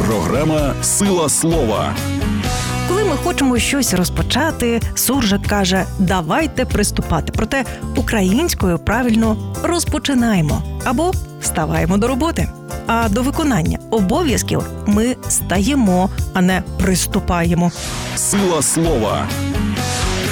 Програма «Сила слова». Коли ми хочемо щось розпочати, суржик каже «давайте приступати». Проте українською правильно «розпочинаємо» або «вставаємо до роботи». А до виконання обов'язків ми стаємо, а не приступаємо. «Сила слова».